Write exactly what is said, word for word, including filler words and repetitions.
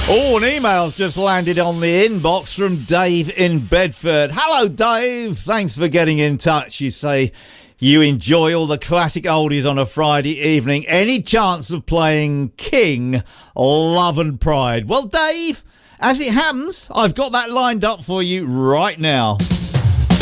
Oh, an email's just landed on the inbox from Dave in Bedford. Hello, Dave. Thanks for getting in touch. You say you enjoy all the classic oldies on a Friday evening. Any chance of playing King, Love and Pride? Well, Dave, as it happens, I've got that lined up for you right now.